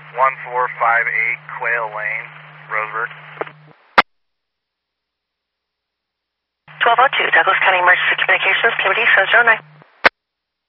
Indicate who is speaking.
Speaker 1: 1458 Quail Lane, Roseburg.
Speaker 2: 1202, Douglas County Emergency Communications, Activity 709.